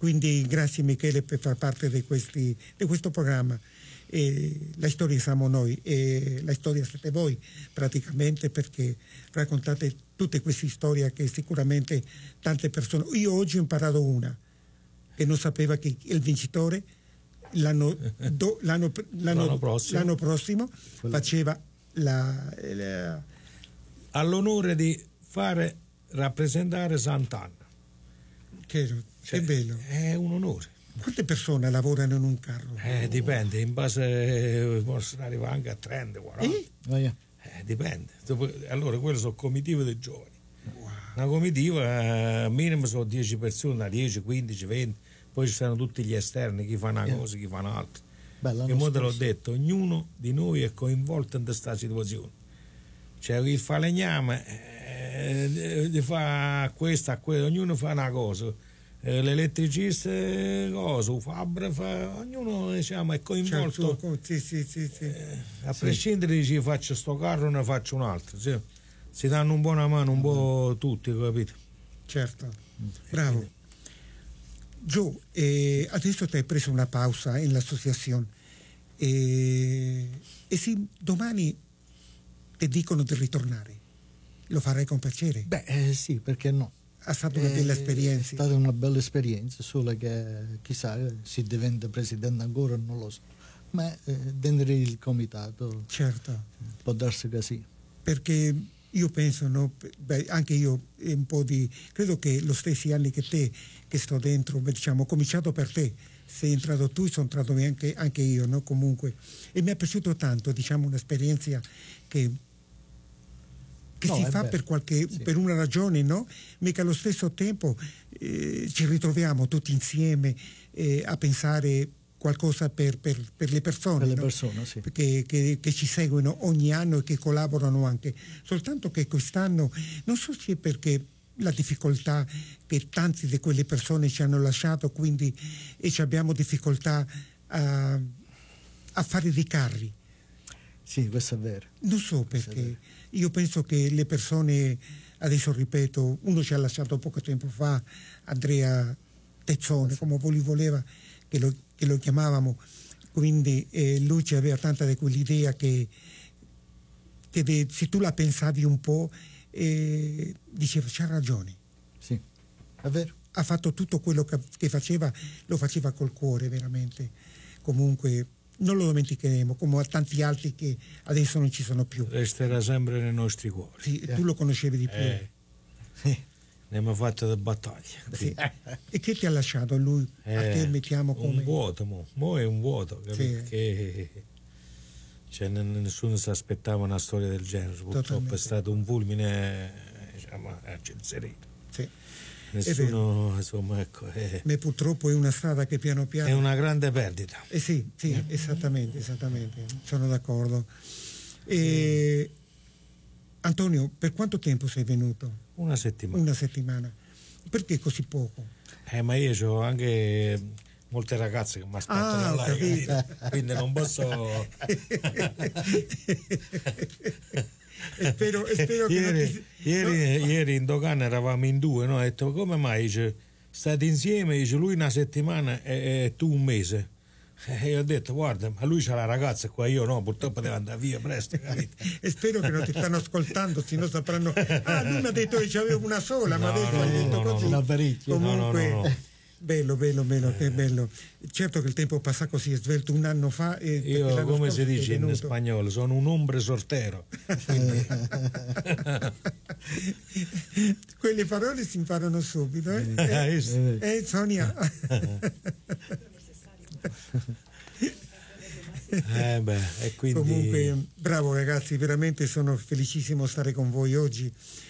quindi grazie Michele per far parte di questo programma. La storia siamo noi e la storia siete voi praticamente, perché raccontate tutte queste storie che sicuramente tante persone. Io oggi ho imparato una che non sapeva che il vincitore l'anno prossimo faceva all'onore di fare rappresentare Sant'Anna. Che bello, è un onore. Quante persone lavorano in un carro? Dipende, in base possono arrivare anche a 30, 40. Dipende. Allora quello sono comitive dei giovani. Wow. Una comitiva minimo sono 10 persone, 10, 15, 20, poi ci stanno tutti gli esterni, chi fa una cosa, chi fa un'altra. E mo te l'ho detto, ognuno di noi è coinvolto in questa situazione. Cioè chi fa legname fa questa, ognuno fa una cosa. L'elettricista cosa, Fabra fa, ognuno diciamo è coinvolto. Sì. A prescindere dici faccio sto carro, ne faccio un altro. Sì. Si danno un po' una mano un po' tutti, capito? Certo, bravo. Gio, adesso ti hai preso una pausa nell'associazione e se domani ti dicono di ritornare, lo farai con piacere? Sì, perché no? È stata una bella esperienza. È stata una bella esperienza, solo che chissà se diventa presidente ancora non lo so, ma dentro il comitato certo può darsi così. Perché io penso, no, anche io un po' credo che lo stessi anni che te che sto dentro, diciamo, ho cominciato per te, sei entrato tu, sono entrato anche io, no, comunque, e mi è piaciuto tanto, diciamo, un'esperienza che si fa per una ragione, no? Mica allo stesso tempo ci ritroviamo tutti insieme a pensare qualcosa per le persone, per le no? persone, sì. che ci seguono ogni anno e che collaborano anche. Soltanto che quest'anno, non so se è perché la difficoltà che tanti di quelle persone ci hanno lasciato, quindi ci abbiamo difficoltà a fare dei carri. Sì, questo è vero. Non so perché, io penso che le persone, adesso ripeto, uno ci ha lasciato poco tempo fa, Andrea Tezzone, come lui voleva che lo chiamavamo, quindi lui ci aveva tanta di quell'idea che se tu la pensavi un po', diceva c'ha ragione. Sì, è vero. Ha fatto tutto quello che faceva, lo faceva col cuore veramente. Comunque non lo dimenticheremo, come a tanti altri che adesso non ci sono più. Resterà sempre nei nostri cuori. Sì, tu lo conoscevi di più. Ne abbiamo fatto delle battaglie. Sì. E che ti ha lasciato lui? A te mettiamo come... Un vuoto, mo è un vuoto, perché nessuno si aspettava una storia del genere. Purtroppo è stato un fulmine, diciamo, a ciel sereno. Sì. Nessuno, insomma, ecco. Ma purtroppo è una strada che piano piano... È una grande perdita. Sì, esattamente, sono d'accordo. Antonio, per quanto tempo sei venuto? Una settimana. Una settimana. Perché così poco? Ma io ho anche molte ragazze che mi aspettano là, quindi non posso... spero ieri in dogana eravamo in due, no? Ho detto come mai? Dice, state insieme, dice lui una settimana e tu un mese. E io ho detto guarda, ma lui c'ha la ragazza qua, io no, purtroppo devo andare via presto, capito? E spero che non ti stanno ascoltando, se no sapranno lui mi ha detto che c'avevo una sola, ma adesso ha detto così. Comunque no. Bello, che bello. Certo che il tempo passa così, è svelto un anno fa. Io, come si dice in spagnolo, sono un hombre soltero. Quelle parole si imparano subito, Sonia? E quindi... Comunque, bravo ragazzi, veramente sono felicissimo di stare con voi oggi.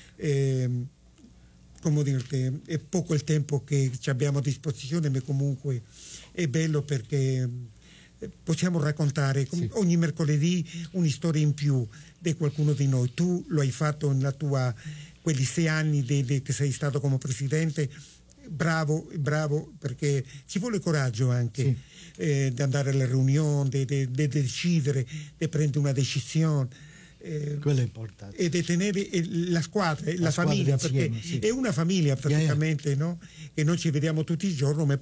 Come dirti, è poco il tempo che ci abbiamo a disposizione, ma comunque è bello perché possiamo raccontare ogni mercoledì una storia in più di qualcuno di noi. Tu lo hai fatto nella tua, quelli 6 anni che sei stato come presidente. Bravo, perché ci vuole coraggio anche di andare alle riunioni, di decidere, di prendere una decisione. Quello è importante. E di tenere la squadra, la famiglia, insieme, perché è una famiglia praticamente, no? E noi ci vediamo tutti i giorni, ma